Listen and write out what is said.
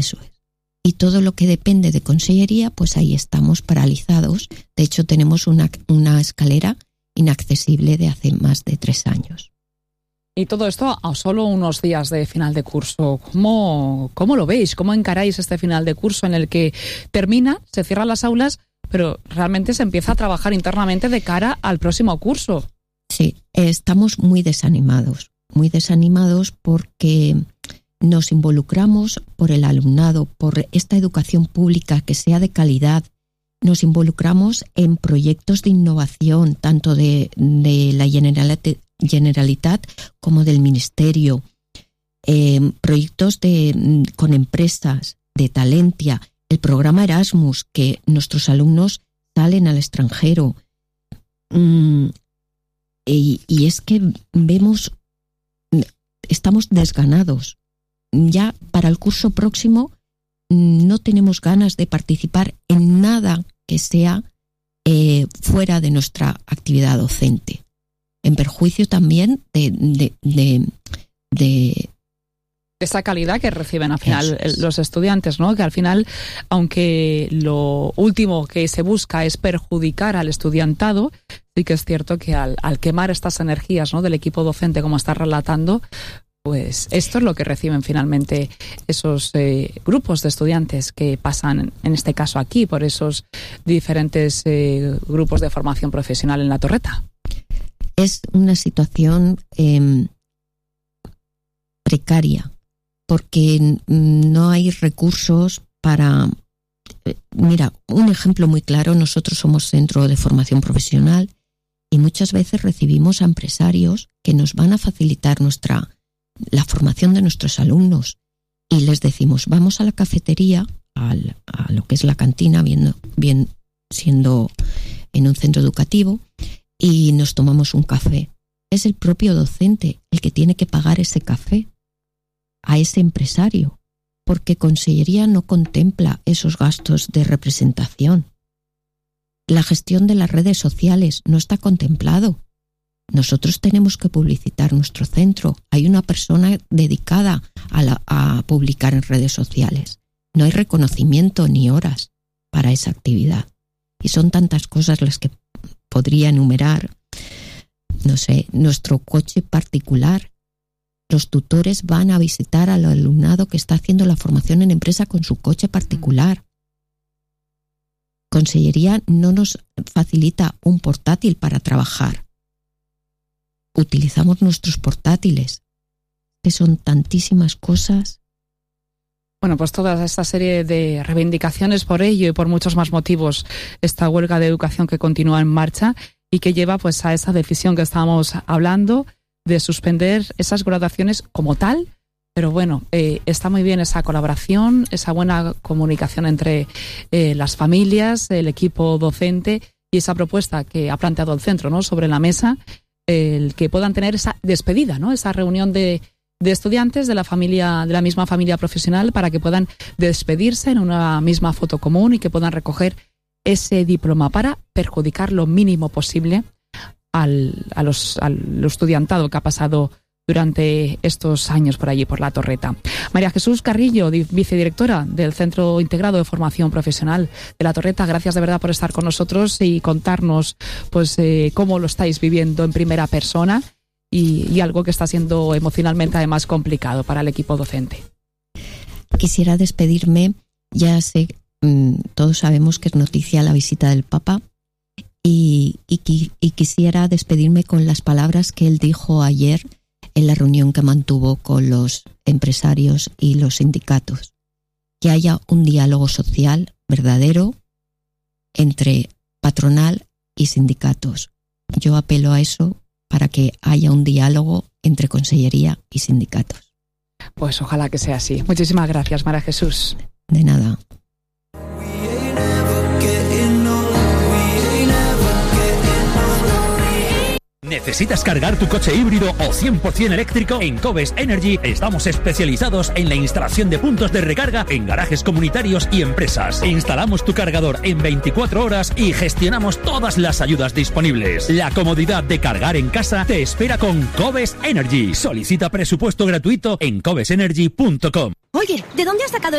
Eso es. Y todo lo que depende de consellería, pues ahí estamos paralizados. De hecho, tenemos una escalera inaccesible de hace más de 3 años. Y todo esto a solo unos días de final de curso. ¿Cómo lo veis? ¿Cómo encaráis este final de curso en el que termina, se cierran las aulas, pero realmente se empieza a trabajar internamente de cara al próximo curso? Sí, estamos muy desanimados porque nos involucramos por el alumnado, por esta educación pública que sea de calidad. Nos involucramos en proyectos de innovación, tanto de la Generalitat como del Ministerio, proyectos con empresas, de Talentia, el programa Erasmus, que nuestros alumnos salen al extranjero. Y es que estamos desganados. Ya para el curso próximo no tenemos ganas de participar en nada que sea fuera de nuestra actividad docente, en perjuicio también de esa calidad que reciben al final los estudiantes, ¿no? Que al final, aunque lo último que se busca es perjudicar al estudiantado, sí que es cierto que al quemar estas energías, ¿no?, del equipo docente, como está relatando, pues esto es lo que reciben finalmente esos grupos de estudiantes que pasan, en este caso aquí, por esos diferentes grupos de formación profesional en La Torreta. Es una situación precaria, porque no hay recursos para... Mira, un ejemplo muy claro, nosotros somos centro de formación profesional y muchas veces recibimos a empresarios que nos van a facilitar la formación de nuestros alumnos y les decimos, vamos a la cafetería, a lo que es la cantina, bien siendo en un centro educativo, y nos tomamos un café. Es el propio docente el que tiene que pagar ese café a ese empresario, porque Consellería no contempla esos gastos de representación. La gestión de las redes sociales no está contemplado. Nosotros tenemos que publicitar nuestro centro. Hay una persona dedicada a publicar en redes sociales. No hay reconocimiento ni horas para esa actividad. Y son tantas cosas las que podría enumerar. No sé, nuestro coche particular. Los tutores van a visitar al alumnado que está haciendo la formación en empresa con su coche particular. Consellería no nos facilita un portátil para trabajar. Utilizamos nuestros portátiles, que son tantísimas cosas. Bueno, pues toda esta serie de reivindicaciones por ello y por muchos más motivos, esta huelga de educación que continúa en marcha y que lleva pues a esa decisión que estábamos hablando de suspender esas graduaciones como tal, pero bueno, está muy bien esa colaboración, esa buena comunicación entre las familias, el equipo docente y esa propuesta que ha planteado el centro, ¿no?, sobre la mesa, el que puedan tener esa despedida, ¿no?, esa reunión de estudiantes de la misma familia profesional para que puedan despedirse en una misma foto común y que puedan recoger ese diploma para perjudicar lo mínimo posible al estudiantado que ha pasado durante estos años por allí, por La Torreta. María Jesús Carrillo, vicedirectora del Centro Integrado de Formación Profesional de La Torreta, gracias de verdad por estar con nosotros y contarnos pues cómo lo estáis viviendo en primera persona y algo que está siendo emocionalmente además complicado para el equipo docente. Quisiera despedirme, ya sé, todos sabemos que es noticia la visita del Papa, y quisiera despedirme con las palabras que él dijo ayer en la reunión que mantuvo con los empresarios y los sindicatos. Que haya un diálogo social verdadero entre patronal y sindicatos. Yo apelo a eso para que haya un diálogo entre Consellería y sindicatos. Pues ojalá que sea así. Muchísimas gracias, María Jesús. De nada. ¿Necesitas cargar tu coche híbrido o 100% eléctrico? En Cobes Energy estamos especializados en la instalación de puntos de recarga en garajes comunitarios y empresas. Instalamos tu cargador en 24 horas y gestionamos todas las ayudas disponibles. La comodidad de cargar en casa te espera con Cobes Energy. Solicita presupuesto gratuito en cobesenergy.com. Oye, ¿de dónde has sacado